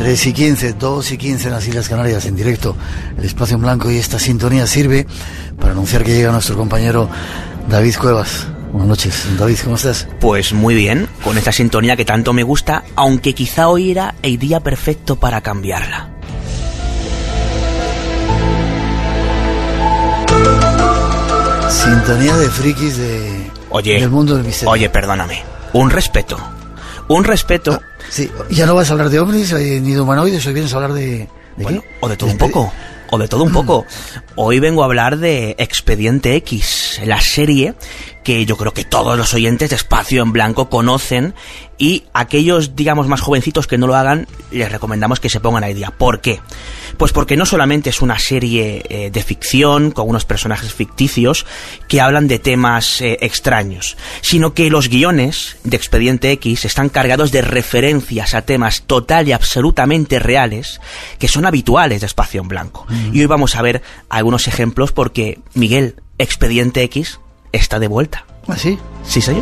3:15, 2:15 en las Islas Canarias, en directo, el Espacio en Blanco, y esta sintonía sirve para anunciar que llega nuestro compañero David Cuevas. Buenas noches, David, ¿cómo estás? Pues muy bien, con esta sintonía que tanto me gusta, aunque quizá hoy era el día perfecto para cambiarla. Sintonía de frikis del mundo del misterio. Oye, perdóname, un respeto. Sí, ya no vas a hablar de ovnis ni de humanoides, hoy vienes a hablar de bueno, ¿qué? O de todo un poco. Hoy vengo a hablar de Expediente X, la serie que yo creo que todos los oyentes de Espacio en Blanco conocen, y aquellos, digamos, más jovencitos que no lo hagan, les recomendamos que se pongan al día. ¿Por qué? Pues porque no solamente es una serie de ficción con unos personajes ficticios que hablan de temas extraños, sino que los guiones de Expediente X están cargados de referencias a temas total y absolutamente reales que son habituales de Espacio en Blanco. Y hoy vamos a ver algunos ejemplos porque, Miguel, Expediente X está de vuelta. ¿Ah, sí? Sí, señor.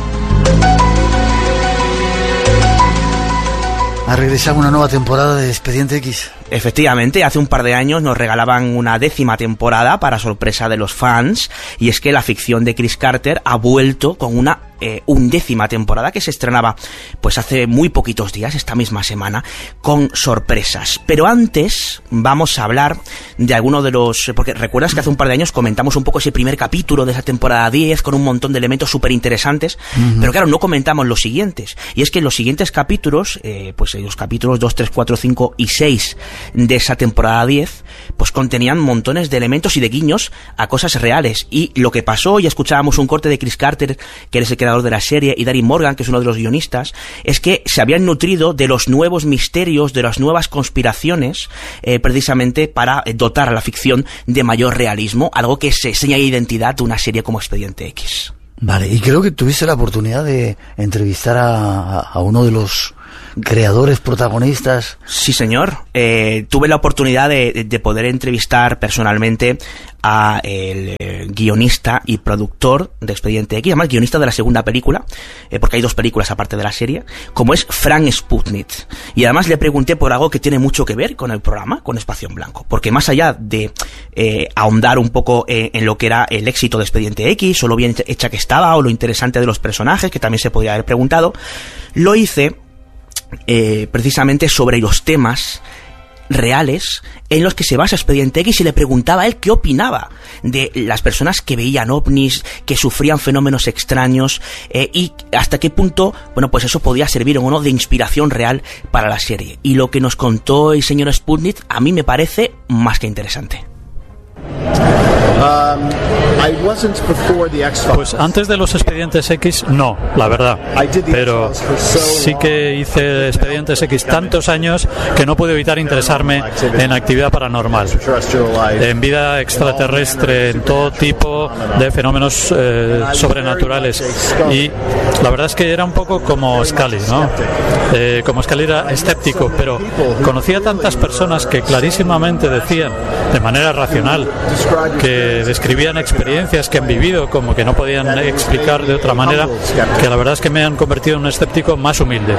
Ha regresado una nueva temporada de Expediente X. Efectivamente, hace un par de años nos regalaban una 10ª temporada para sorpresa de los fans, y es que la ficción de Chris Carter ha vuelto con una 11ª temporada que se estrenaba pues hace muy poquitos días, esta misma semana, con sorpresas. Pero antes vamos a hablar de alguno de los... porque recuerdas que hace un par de años comentamos un poco ese primer capítulo de esa temporada 10 con un montón de elementos súper interesantes, pero claro, no comentamos los siguientes, y es que los siguientes capítulos, pues los capítulos 2, 3, 4, 5 y 6 de esa temporada 10, pues contenían montones de elementos y de guiños a cosas reales. Y lo que pasó, y escuchábamos un corte de Chris Carter, que es el creador de la serie, y Darin Morgan, que es uno de los guionistas, es que se habían nutrido de los nuevos misterios, de las nuevas conspiraciones, precisamente para dotar a la ficción de mayor realismo, algo que se señala identidad de una serie como Expediente X. Vale, y creo que tuviste la oportunidad de entrevistar a uno de los creadores, protagonistas. Sí, señor. Tuve la oportunidad de poder entrevistar personalmente a el guionista y productor de Expediente X, además guionista de la segunda película, porque hay 2 películas aparte de la serie, como es Frank Sputnik. Y además le pregunté por algo que tiene mucho que ver con el programa, con Espacio en Blanco, porque más allá de ahondar un poco en lo que era el éxito de Expediente X, o lo bien hecha que estaba, o lo interesante de los personajes, que también se podría haber preguntado, lo hice precisamente sobre los temas reales en los que se basa Expediente X, y le preguntaba a él qué opinaba de las personas que veían ovnis, que sufrían fenómenos extraños, y hasta qué punto, bueno, pues eso podía servir o no de inspiración real para la serie. Y lo que nos contó el señor Sputnik a mí me parece más que interesante. Pues antes de los Expedientes X, no, la verdad. Pero sí que hice Expedientes X tantos años que no pude evitar interesarme en actividad paranormal, en vida extraterrestre, en todo tipo de fenómenos sobrenaturales. Y la verdad es que era un poco como Scully, ¿no? Como Scully era escéptico, pero conocía tantas personas que clarísimamente decían, de manera racional, que describían experiencias que han vivido como que no podían explicar de otra manera, que la verdad es que me han convertido en un escéptico más humilde.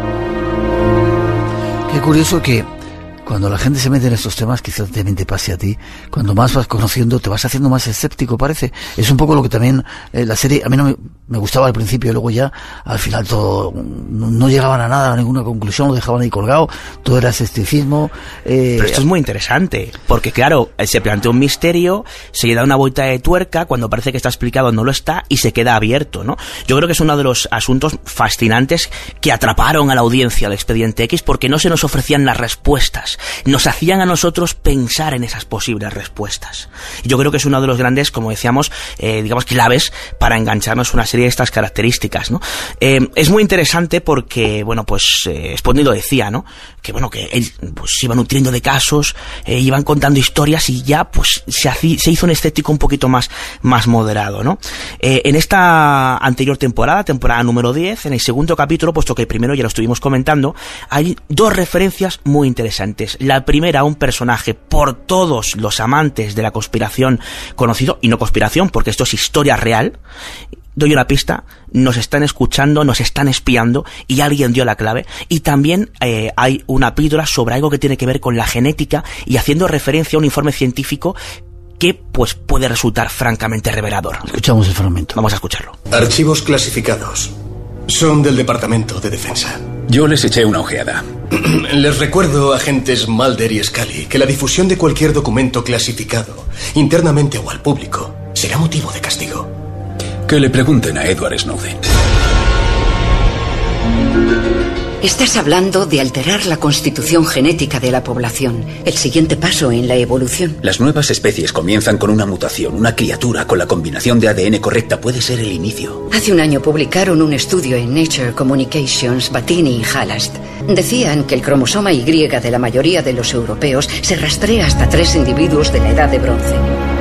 Qué curioso que cuando la gente se mete en estos temas, quizás también te pase a ti, cuando más vas conociendo te vas haciendo más escéptico, parece. Es un poco lo que también la serie, a mí no me gustaba al principio, y luego ya al final todo no llegaban a nada, a ninguna conclusión, lo dejaban ahí colgado, todo era escepticismo. Pero esto es muy interesante, porque claro, se plantea un misterio, se le da una vuelta de tuerca, cuando parece que está explicado no lo está, y se queda abierto, ¿no? Yo creo que es uno de los asuntos fascinantes que atraparon a la audiencia del Expediente X, porque no se nos ofrecían las respuestas, nos hacían a nosotros pensar en esas posibles respuestas. Y yo creo que es uno de los grandes, como decíamos, digamos, claves para engancharnos a una serie de estas características, ¿no? Es muy interesante porque, bueno, pues Sputnik lo decía, ¿no? Que bueno, que él pues se iba nutriendo de casos, iban contando historias, y ya pues se hizo un escéptico un poquito más moderado, ¿no? En esta anterior temporada número 10, en el segundo capítulo, puesto que el primero ya lo estuvimos comentando, hay 2 referencias muy interesantes. La primera, un personaje por todos los amantes de la conspiración conocido, y no conspiración porque esto es historia real, doy una pista, nos están escuchando, nos están espiando y alguien dio la clave. Y también hay una píldora sobre algo que tiene que ver con la genética y haciendo referencia a un informe científico que pues puede resultar francamente revelador. Escuchamos el fragmento. Vamos a escucharlo. Archivos clasificados. Son del Departamento de Defensa. Yo les eché una ojeada. Les recuerdo, agentes Mulder y Scully, que la difusión de cualquier documento clasificado, internamente o al público, será motivo de castigo. Que le pregunten a Edward Snowden. Estás hablando de alterar la constitución genética de la población, el siguiente paso en la evolución. Las nuevas especies comienzan con una mutación. Una criatura con la combinación de ADN correcta puede ser el inicio. Hace un año publicaron un estudio en Nature Communications, Batini y Hallast. Decían que el cromosoma Y de la mayoría de los europeos se rastrea hasta 3 individuos de la edad de bronce.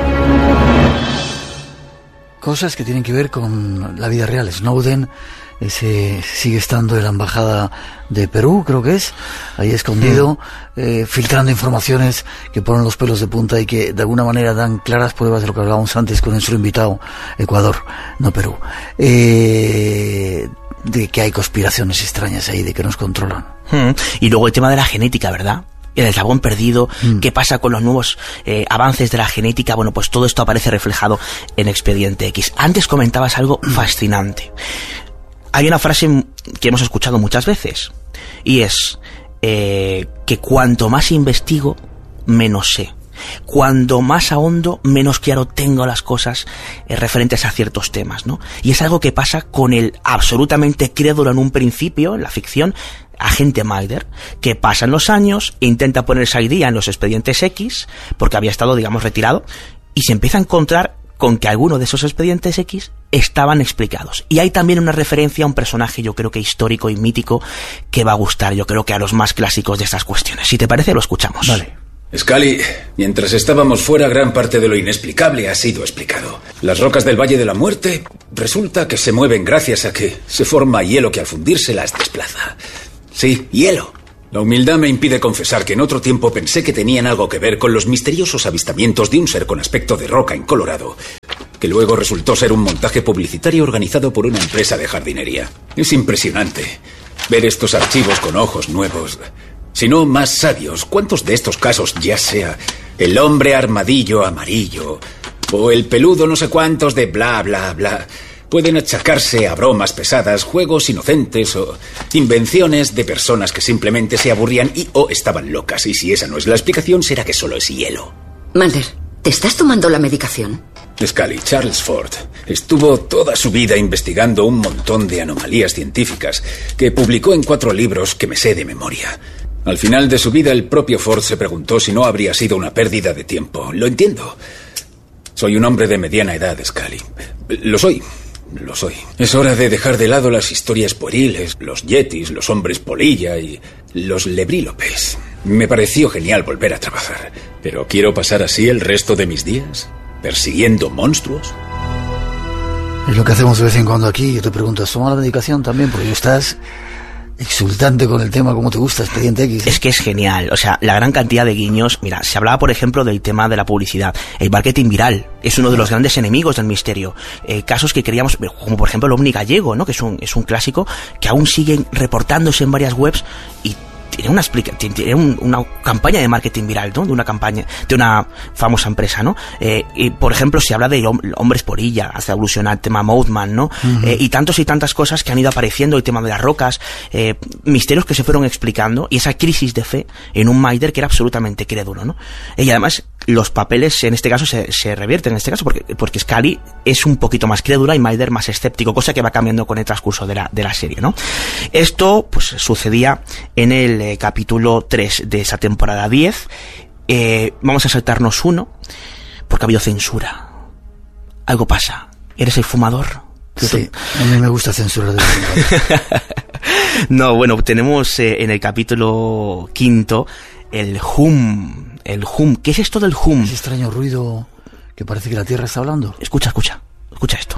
Cosas que tienen que ver con la vida real. Snowden sigue estando en la embajada de Perú, creo que es, ahí escondido, filtrando informaciones que ponen los pelos de punta y que de alguna manera dan claras pruebas de lo que hablábamos antes con nuestro invitado, Ecuador, no Perú, de que hay conspiraciones extrañas ahí, de que nos controlan. Y luego el tema de la genética, ¿verdad? El eslabón perdido, qué pasa con los nuevos avances de la genética. Bueno, pues todo esto aparece reflejado en Expediente X. Antes comentabas algo fascinante. Hay una frase que hemos escuchado muchas veces y es que cuanto más investigo, menos sé. Cuando más ahondo, menos claro tengo las cosas referentes a ciertos temas, ¿no? Y es algo que pasa con el absolutamente crédulo en un principio, en la ficción, agente Mulder, que pasan los años e intenta ponerse al día en los Expedientes X, porque había estado, digamos, retirado, y se empieza a encontrar con que algunos de esos Expedientes X estaban explicados. Y hay también una referencia a un personaje, yo creo que histórico y mítico, que va a gustar, yo creo que a los más clásicos de estas cuestiones. Si te parece, lo escuchamos. Vale. Scully, mientras estábamos fuera, gran parte de lo inexplicable ha sido explicado. Las rocas del Valle de la Muerte resulta que se mueven gracias a que se forma hielo que al fundirse las desplaza. Sí, hielo. La humildad me impide confesar que en otro tiempo pensé que tenían algo que ver con los misteriosos avistamientos de un ser con aspecto de roca en Colorado, que luego resultó ser un montaje publicitario organizado por una empresa de jardinería. Es impresionante ver estos archivos con ojos nuevos, si no más sabios. ¿Cuántos de estos casos, ya sea el hombre armadillo amarillo o el peludo no sé cuántos de bla bla bla, pueden achacarse a bromas pesadas, juegos inocentes o invenciones de personas que simplemente se aburrían y o estaban locas? Y si esa no es la explicación, será que solo es hielo. Mulder, ¿te estás tomando la medicación? Scully, Charles Ford estuvo toda su vida investigando un montón de anomalías científicas que publicó en 4 libros que me sé de memoria. Al final de su vida, el propio Ford se preguntó si no habría sido una pérdida de tiempo. Lo entiendo. Soy un hombre de mediana edad, Scully. Lo soy. Es hora de dejar de lado las historias pueriles, los yetis, los hombres polilla y los lebrílopes. Me pareció genial volver a trabajar. Pero ¿quiero pasar así el resto de mis días? ¿Persiguiendo monstruos? Es lo que hacemos de vez en cuando aquí. Y te preguntas, ¿toma la medicación también? Porque estás exultante con el tema, como te gusta Expediente X. Es que es genial, o sea, la gran cantidad de guiños. Mira, se hablaba por ejemplo del tema de la publicidad. El marketing viral es uno de los grandes enemigos del misterio. Casos que creíamos, como por ejemplo el Omni Gallego, ¿no? Que es un clásico que aún siguen reportándose en varias webs y tiene una campaña de marketing viral, ¿no? De una famosa empresa, ¿no? Y por ejemplo, se habla de hombres polilla, hasta evolucionar el tema Mothman, ¿no? Y tantas cosas que han ido apareciendo, el tema de las rocas, misterios que se fueron explicando, y esa crisis de fe en un Mulder que era absolutamente crédulo, ¿no? Y además, los papeles en este caso se revierten en este caso porque Scully es un poquito más crédula y Mulder más escéptico, cosa que va cambiando con el transcurso de la serie, ¿no? Esto pues sucedía en el capítulo 3 de esa temporada 10. Vamos a saltarnos uno porque ha habido censura. Algo pasa. ¿Eres el fumador? Sí, a mí me gusta censurar de verdad. No, bueno, tenemos en el capítulo 5 el hum. ¿Qué es esto del hum? Ese extraño ruido que parece que la Tierra está hablando. Escucha esto.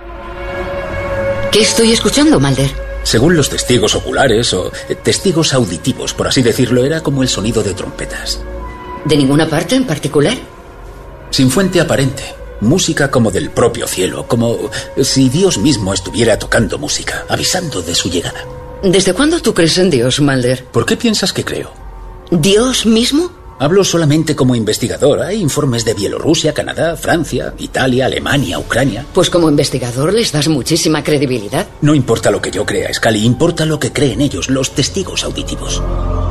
¿Qué estoy escuchando, Mulder? Según los testigos oculares o testigos auditivos, por así decirlo, era como el sonido de trompetas. ¿De ninguna parte en particular? Sin fuente aparente. Música como del propio cielo, como si Dios mismo estuviera tocando música, avisando de su llegada. ¿Desde cuándo tú crees en Dios, Mulder? ¿Por qué piensas que creo? ¿Dios mismo? Hablo solamente como investigador. Hay informes de Bielorrusia, Canadá, Francia, Italia, Alemania, Ucrania. Pues como investigador les das muchísima credibilidad. No importa lo que yo crea, Scully, importa lo que creen ellos, los testigos auditivos.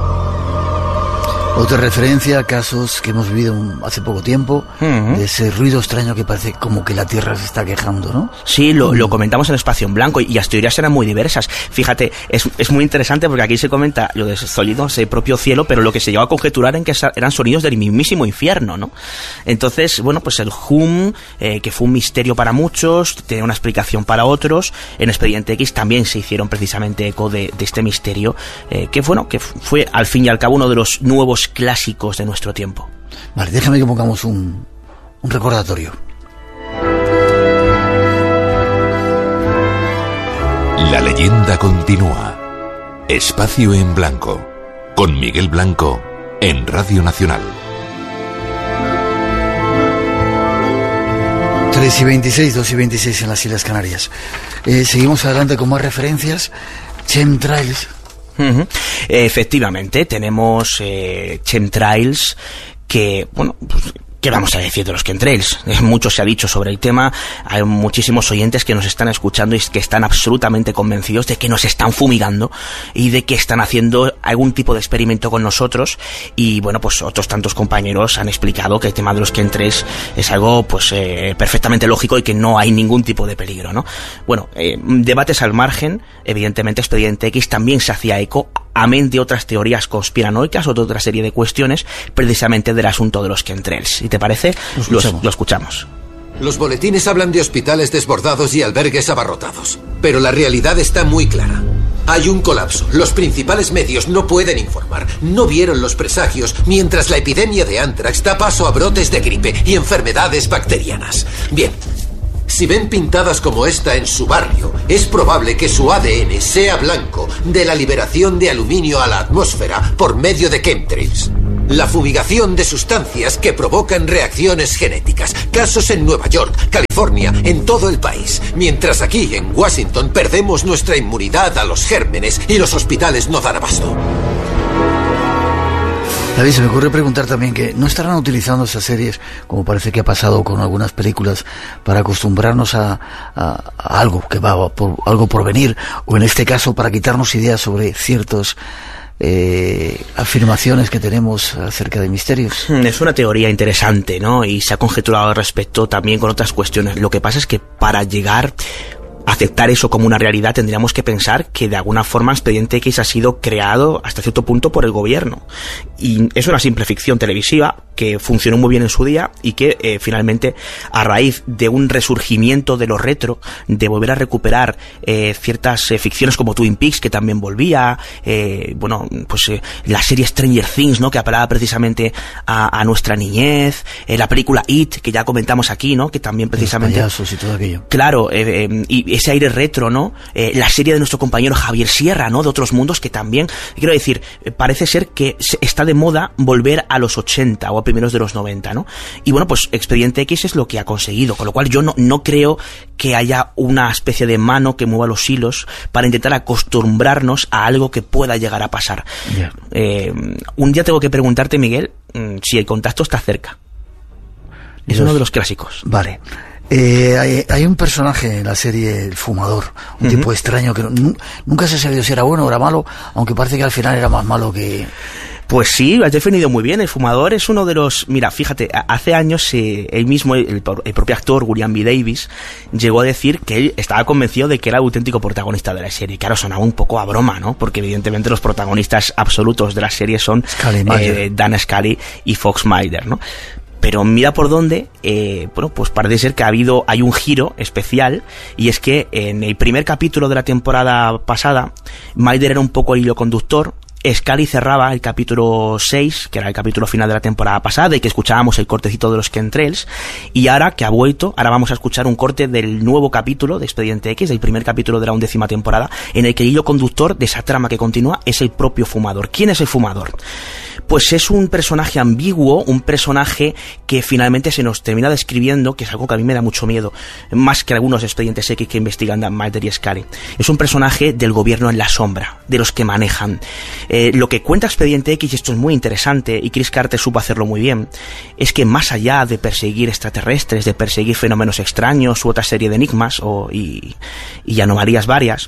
Otra referencia a casos que hemos vivido hace poco tiempo, de ese ruido extraño que parece como que la Tierra se está quejando, ¿no? Sí, lo comentamos en Espacio en Blanco, y las teorías eran muy diversas. Fíjate, es muy interesante porque aquí se comenta lo de sonidos del propio cielo, pero lo que se llegó a conjeturar en que eran sonidos del mismísimo infierno, ¿no? Entonces, bueno, pues el hum, que fue un misterio para muchos, tenía una explicación para otros. En Expediente X también se hicieron precisamente eco de este misterio, que fue al fin y al cabo uno de los nuevos clásicos de nuestro tiempo. Vale, déjame que pongamos un recordatorio. La leyenda continúa. Espacio en Blanco, con Miguel Blanco, en Radio Nacional. 3:26, 2:26 en las Islas Canarias. Seguimos adelante con más referencias. Chemtrails. Efectivamente, tenemos chemtrails que, bueno, pues, ¿qué vamos a decir de los chemtrails? Mucho se ha dicho sobre el tema, hay muchísimos oyentes que nos están escuchando y que están absolutamente convencidos de que nos están fumigando y de que están haciendo algún tipo de experimento con nosotros, y bueno, pues otros tantos compañeros han explicado que el tema de los chemtrails es algo pues perfectamente lógico y que no hay ningún tipo de peligro, ¿no? Bueno, debates al margen, evidentemente Expediente X también se hacía eco, amén de otras teorías conspiranoicas o de otra serie de cuestiones, precisamente del asunto de los chemtrails. ¿Y te parece? Lo escuchamos. Los boletines hablan de hospitales desbordados y albergues abarrotados, pero la realidad está muy clara. Hay un colapso. Los principales medios no pueden informar. No vieron los presagios mientras la epidemia de Anthrax da paso a brotes de gripe y enfermedades bacterianas. Bien. Si ven pintadas como esta en su barrio, es probable que su ADN sea blanco de la liberación de aluminio a la atmósfera por medio de chemtrails. La fumigación de sustancias que provocan reacciones genéticas. Casos en Nueva York, California, en todo el país. Mientras aquí, en Washington, perdemos nuestra inmunidad a los gérmenes y los hospitales no dan abasto. David, se me ocurre preguntar también que no estarán utilizando esas series, como parece que ha pasado con algunas películas, para acostumbrarnos a algo que va por algo por venir, o en este caso para quitarnos ideas sobre ciertos afirmaciones que tenemos acerca de misterios. Es una teoría interesante, ¿no? Y se ha conjeturado al respecto también con otras cuestiones. Lo que pasa es que para llegar a aceptar eso como una realidad tendríamos que pensar que de alguna forma Expediente X ha sido creado hasta cierto punto por el gobierno, y es una simple ficción televisiva que funcionó muy bien en su día y que finalmente, a raíz de un resurgimiento de lo retro, de volver a recuperar ciertas ficciones como Twin Peaks, que también volvía, la serie Stranger Things, ¿no?, que apelaba precisamente a nuestra niñez, la película It, que ya comentamos aquí, ¿no?, que también precisamente los payasos y todo aquello. Claro, y ese aire retro, ¿no? La serie de nuestro compañero Javier Sierra, ¿no?, de Otros Mundos, que también, quiero decir, parece ser que está de moda volver a los 80 o a primeros de los 90, ¿no? Y bueno, pues Expediente X es lo que ha conseguido, con lo cual yo no creo que haya una especie de mano que mueva los hilos para intentar acostumbrarnos a algo que pueda llegar a pasar. Yeah. Un día tengo que preguntarte, Miguel, si el contacto está cerca. Es uno de los clásicos. Vale. Hay un personaje en la serie, El Fumador, un tipo extraño que nunca se ha sabido si era bueno o era malo, aunque parece que al final era más malo que... Pues sí, lo has definido muy bien. El Fumador es uno de los... Mira, fíjate, hace años él mismo, el propio actor, William B. Davis, llegó a decir que él estaba convencido de que era el auténtico protagonista de la serie. Claro, sonaba un poco a broma, ¿no? Porque evidentemente los protagonistas absolutos de la serie son Dan Scully y Fox Mulder, ¿no? Pero mira por dónde, pues parece ser que hay un giro especial, y es que en el primer capítulo de la temporada pasada, Mulder era un poco el hilo conductor. Scully cerraba el capítulo 6, que era el capítulo final de la temporada pasada, y que escuchábamos el cortecito de los chemtrails, y ahora que ha vuelto, ahora vamos a escuchar un corte del nuevo capítulo de Expediente X, del primer capítulo de la 11ª temporada, en el que el hilo conductor de esa trama que continúa es el propio Fumador. ¿Quién es el Fumador? pues es un personaje ambiguo, un personaje que finalmente se nos termina describiendo, que es algo que a mí me da mucho miedo, más que algunos expedientes X que investigan Mulder y Scully. Es un personaje del gobierno en la sombra, de los que manejan. Lo que cuenta Expediente X, y esto es muy interesante, y Chris Carter supo hacerlo muy bien, es que más allá de perseguir extraterrestres, de perseguir fenómenos extraños u otra serie de enigmas y anomalías varias,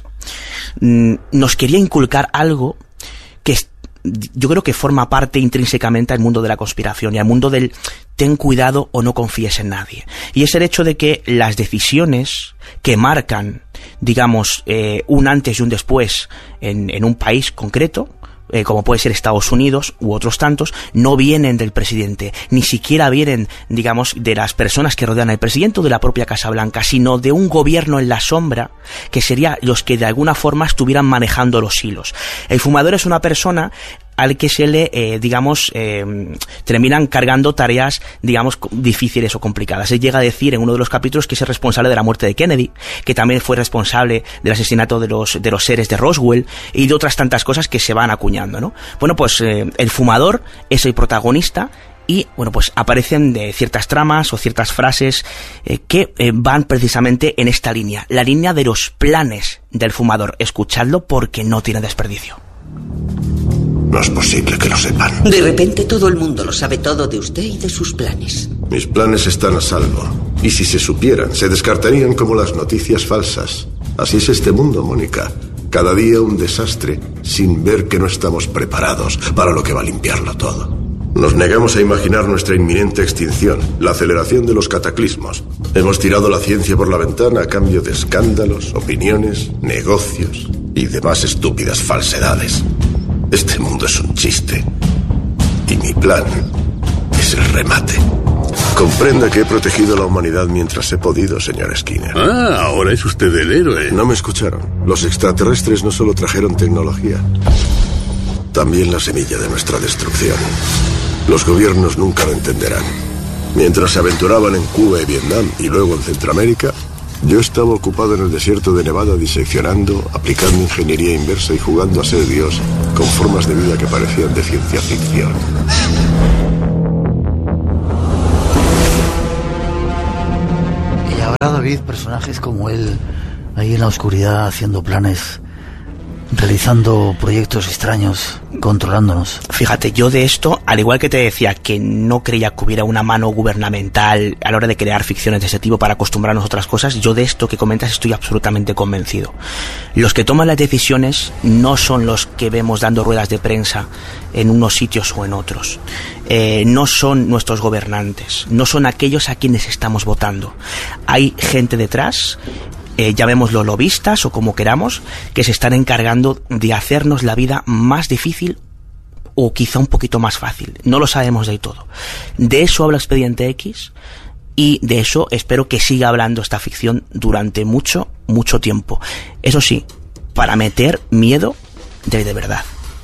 nos quería inculcar algo que yo creo que forma parte intrínsecamente al mundo de la conspiración y al mundo del ten cuidado o no confíes en nadie. Y es el hecho de que las decisiones que marcan, digamos, un antes y un después en un país concreto, como puede ser Estados Unidos u otros tantos, no vienen del presidente, ni siquiera vienen, digamos, de las personas que rodean al presidente o de la propia Casa Blanca, sino de un gobierno en la sombra que sería los que de alguna forma estuvieran manejando los hilos. El fumador es una persona al que se le, terminan cargando tareas, digamos, difíciles o complicadas. Él llega a decir en uno de los capítulos que es el responsable de la muerte de Kennedy, que también fue responsable del asesinato de los seres de Roswell y de otras tantas cosas que se van acuñando, ¿no? Bueno, pues el fumador es el protagonista. Y, bueno, pues aparecen de ciertas tramas o ciertas frases que van precisamente en esta línea, la línea de los planes del fumador. Escuchadlo porque no tiene desperdicio. No es posible que lo sepan. De repente todo el mundo lo sabe todo de usted y de sus planes. Mis planes están a salvo. Y si se supieran, se descartarían como las noticias falsas. Así es este mundo, Mónica. Cada día un desastre, sin ver que no estamos preparados para lo que va a limpiarlo todo. Nos negamos a imaginar nuestra inminente extinción, la aceleración de los cataclismos. Hemos tirado la ciencia por la ventana a cambio de escándalos, opiniones, negocios y demás estúpidas falsedades. Este mundo es un chiste. Y mi plan es el remate. Comprenda que he protegido a la humanidad mientras he podido, señor Skinner. Ah, ahora es usted el héroe. No me escucharon. Los extraterrestres no solo trajeron tecnología, también la semilla de nuestra destrucción. Los gobiernos nunca lo entenderán. Mientras se aventuraban en Cuba y Vietnam y luego en Centroamérica, yo estaba ocupado en el desierto de Nevada diseccionando, aplicando ingeniería inversa y jugando a ser Dios con formas de vida que parecían de ciencia ficción. Y ahora, David, personajes como él, ahí en la oscuridad, haciendo planes, realizando proyectos extraños, controlándonos. Fíjate, yo de esto, al igual que te decía que no creía que hubiera una mano gubernamental a la hora de crear ficciones de ese tipo para acostumbrarnos a otras cosas, yo de esto que comentas estoy absolutamente convencido. Los que toman las decisiones no son los que vemos dando ruedas de prensa en unos sitios o en otros. No son nuestros gobernantes, no son aquellos a quienes estamos votando. Hay gente detrás, llamémoslo lobistas o como queramos, que se están encargando de hacernos la vida más difícil o quizá un poquito más fácil. No lo sabemos del todo. De eso habla Expediente X y de eso espero que siga hablando esta ficción durante mucho, mucho tiempo. Eso sí, para meter miedo de verdad.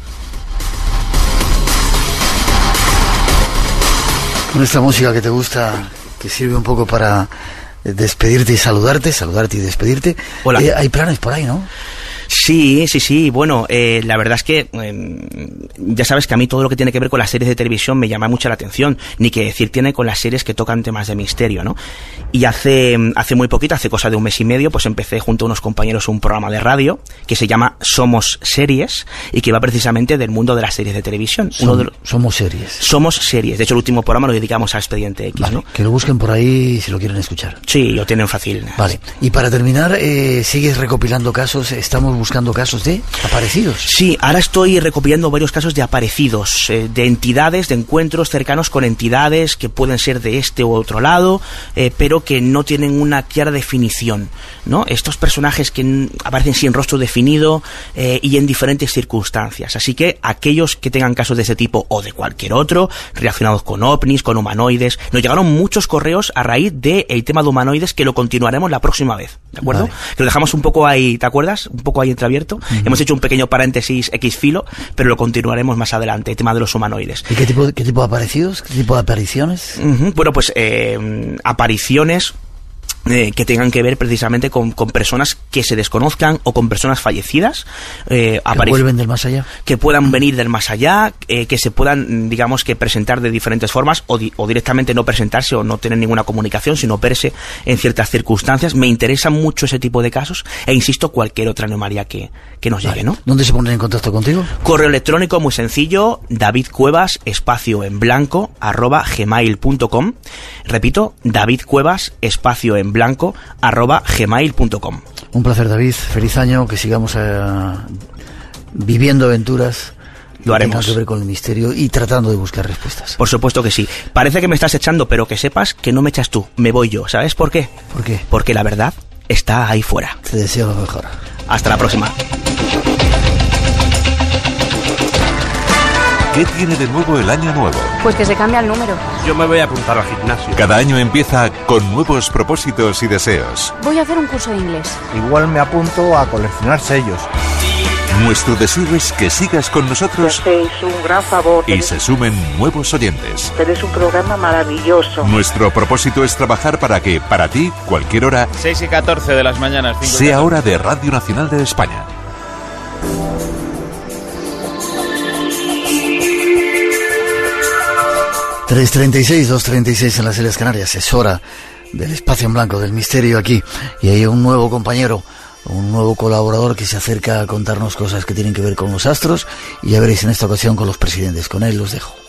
Con esta música que te gusta, que sirve un poco para despedirte y saludarte y despedirte. Hola. Hay planes por ahí, ¿no? Sí. Bueno, la verdad es que ya sabes que a mí todo lo que tiene que ver con las series de televisión me llama mucho la atención, ni que decir tiene con las series que tocan temas de misterio, ¿no? Y hace muy poquito, hace cosa de un mes y medio, pues empecé junto a unos compañeros un programa de radio que se llama Somos Series y que va precisamente del mundo de las series de televisión. Somos Series. Somos Series. De hecho, el último programa lo dedicamos a Expediente X, vale, ¿no? Que lo busquen por ahí si lo quieren escuchar. Sí, lo tienen fácil. Vale. Y para terminar, ¿sigues recopilando casos? Estamos buscando casos de aparecidos. Sí, ahora estoy recopilando varios casos de aparecidos, de entidades, de encuentros cercanos con entidades que pueden ser de este u otro lado, pero que no tienen una clara definición, ¿no? Estos personajes que aparecen sin rostro definido y en diferentes circunstancias. Así que aquellos que tengan casos de ese tipo o de cualquier otro, relacionados con ovnis, con humanoides, nos llegaron muchos correos a raíz del tema de humanoides que lo continuaremos la próxima vez, ¿de acuerdo? Vale. Que lo dejamos un poco ahí, ¿te acuerdas? Un poco ahí entreabierto. Uh-huh. Hemos hecho un pequeño paréntesis X filo, pero lo continuaremos más adelante, el tema de los humanoides. ¿Y qué tipo de aparecidos? ¿Qué tipo de apariciones? Uh-huh. Bueno, pues apariciones que tengan que ver precisamente con personas que se desconozcan o con personas fallecidas, que vuelven del más allá, que puedan venir del más allá, que se puedan, digamos, que presentar de diferentes formas o directamente no presentarse o no tener ninguna comunicación, sino verse en ciertas circunstancias. Me interesan mucho ese tipo de casos e insisto, cualquier otra anomalía que nos llegue, ¿no? ¿Dónde se ponen en contacto contigo? Correo electrónico muy sencillo, davidcuevas @gmail.com. Repito, davidcuevas @gmail.com. Un placer, David. Feliz año, que sigamos viviendo aventuras. Lo haremos. Que tengan que ver con el misterio y tratando de buscar respuestas. Por supuesto que sí. Parece que me estás echando, pero que sepas que no me echas tú, me voy yo. ¿Sabes por qué? ¿Por qué? Porque la verdad está ahí fuera. Te deseo lo mejor. Hasta la próxima. ¿Qué tiene de nuevo el año nuevo? Pues que se cambia el número. Yo me voy a apuntar al gimnasio. Cada año empieza con nuevos propósitos y deseos. Voy a hacer un curso de inglés. Igual me apunto a coleccionar sellos. Nuestro deseo es que sigas con nosotros un gran favor. Y se sumen nuevos oyentes. Tenéis un programa maravilloso. Nuestro propósito es trabajar para que, para ti, cualquier hora, 6:14 de las mañanas, sea hora de Radio Nacional de España. ...3:36, 2:36 en las Islas Canarias. Es hora del espacio en blanco, del misterio aquí. Y hay un nuevo compañero, un nuevo colaborador que se acerca a contarnos cosas que tienen que ver con los astros. Y ya veréis en esta ocasión con los presidentes. Con él los dejo.